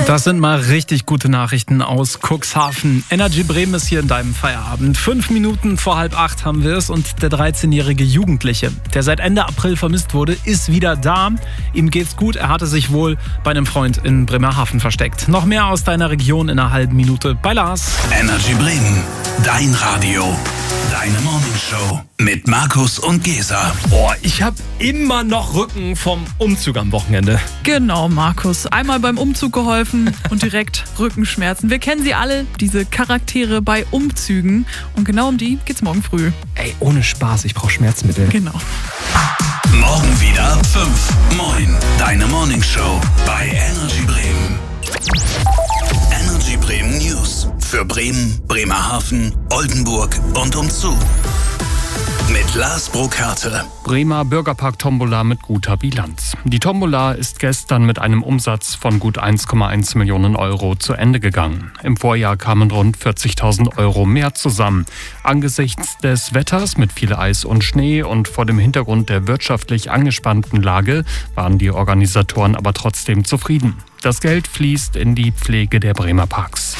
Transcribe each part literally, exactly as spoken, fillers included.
Das sind mal richtig gute Nachrichten aus Cuxhaven. Energy Bremen ist hier in deinem Feierabend. Fünf Minuten vor halb acht haben wir es und der dreizehnjährige Jugendliche, der seit Ende April vermisst wurde, ist wieder da. Ihm geht's gut, er hatte sich wohl bei einem Freund in Bremerhaven versteckt. Noch mehr aus deiner Region in einer halben Minute bei Lars. Energy Bremen, dein Radio, deine Morningshow mit Markus und Gesa. Boah, ich habe immer noch Rücken vom Umzug am Wochenende. Genau, Markus. Einmal beim Umzug geholfen und direkt Rückenschmerzen. Wir kennen sie alle, diese Charaktere bei Umzügen. Und genau um die geht's morgen früh. Ey, ohne Spaß, ich brauche Schmerzmittel. Genau. Morgen wieder fünf. Moin, deine Morningshow bei Energy Bremen. Energy Bremen News für Bremen, Bremerhaven, Oldenburg und umzu. Mit Lars Burkhardt. Bremer Bürgerpark-Tombola mit guter Bilanz. Die Tombola ist gestern mit einem Umsatz von gut eins Komma eins Millionen Euro zu Ende gegangen. Im Vorjahr kamen rund vierzigtausend Euro mehr zusammen. Angesichts des Wetters mit viel Eis und Schnee und vor dem Hintergrund der wirtschaftlich angespannten Lage waren die Organisatoren aber trotzdem zufrieden. Das Geld fließt in die Pflege der Bremer Parks.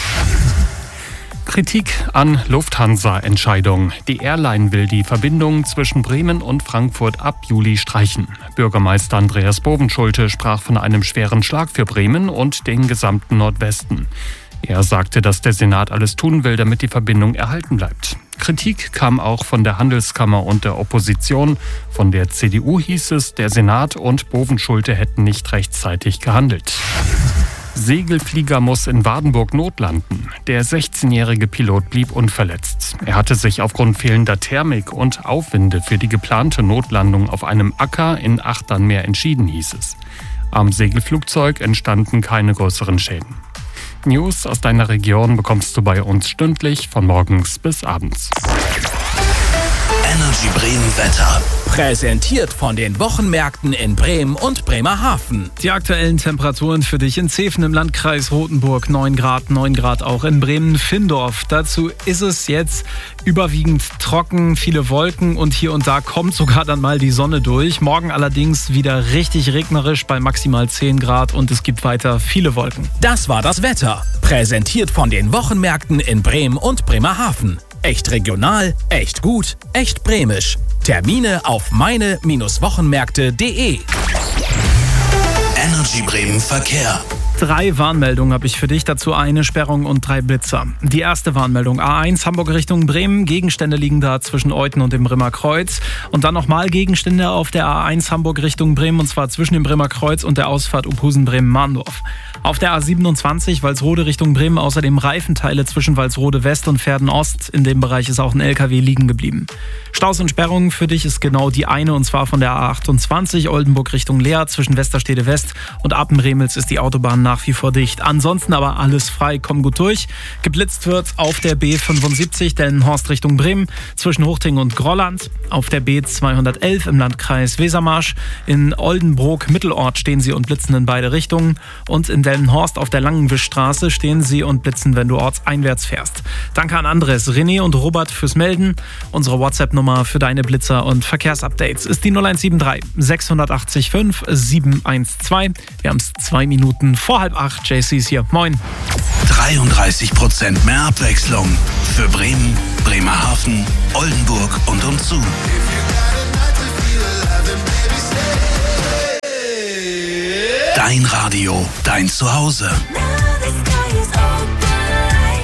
Kritik an Lufthansa-Entscheidung. Die Airline will die Verbindung zwischen Bremen und Frankfurt ab Juli streichen. Bürgermeister Andreas Bovenschulte sprach von einem schweren Schlag für Bremen und den gesamten Nordwesten. Er sagte, dass der Senat alles tun will, damit die Verbindung erhalten bleibt. Kritik kam auch von der Handelskammer und der Opposition. Von der C D U hieß es, der Senat und Bovenschulte hätten nicht rechtzeitig gehandelt. Segelflieger muss in Wardenburg notlanden. Der sechzehnjährige Pilot blieb unverletzt. Er hatte sich aufgrund fehlender Thermik und Aufwinde für die geplante Notlandung auf einem Acker in Achternmeer entschieden, hieß es. Am Segelflugzeug entstanden keine größeren Schäden. News aus deiner Region bekommst du bei uns stündlich von morgens bis abends. Energy Bremen Wetter. Präsentiert von den Wochenmärkten in Bremen und Bremerhaven. Die aktuellen Temperaturen für dich in Zeven im Landkreis Rothenburg, neun Grad, neun Grad auch in Bremen-Findorf. Dazu ist es jetzt überwiegend trocken, viele Wolken und hier und da kommt sogar dann mal die Sonne durch. Morgen allerdings wieder richtig regnerisch bei maximal zehn Grad und es gibt weiter viele Wolken. Das war das Wetter. Präsentiert von den Wochenmärkten in Bremen und Bremerhaven. Echt regional, echt gut, echt bremisch. Termine auf meine Wochenmärkte punkt de. Energy Bremen Verkehr. Drei Warnmeldungen habe ich für dich, dazu eine Sperrung und drei Blitzer. Die erste Warnmeldung, A eins Hamburg Richtung Bremen, Gegenstände liegen da zwischen Euthen und dem Bremer Kreuz. Und dann nochmal Gegenstände auf der A eins Hamburg Richtung Bremen, und zwar zwischen dem Bremer Kreuz und der Ausfahrt Uphusen-Bremen-Mahndorf. Auf der A siebenundzwanzig Walsrode Richtung Bremen außerdem Reifenteile zwischen Walsrode West und Verden Ost. In dem Bereich ist auch ein L K W liegen geblieben. Staus und Sperrungen für dich ist genau die eine, und zwar von der A achtundzwanzig Oldenburg Richtung Leer zwischen Westerstede West und Apen-Remels ist die Autobahn nach wie vor dicht. Ansonsten aber alles frei, komm gut durch. Geblitzt wird auf der B fünfundsiebzig Delmenhorst Richtung Bremen zwischen Huchting und Grolland. Auf der B zweihundertelf im Landkreis Wesermarsch. In Oldenburg Mittelort stehen sie und blitzen in beide Richtungen. Und in Delmenhorst auf der Langenwischstraße stehen sie und blitzen, wenn du ortseinwärts fährst. Danke an Andres, René und Robert fürs Melden. Unsere WhatsApp-Nummer für deine Blitzer und Verkehrsupdates ist die null eins sieben drei sechs acht fünf sieben eins zwei. Wir haben es zwei Minuten vor halb acht. J C ist hier. Moin. dreiunddreißig Prozent mehr Abwechslung für Bremen, Bremerhaven, Oldenburg und umzu. Dein Radio, dein Zuhause.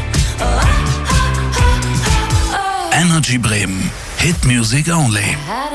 Energy Bremen. Hit Music Only.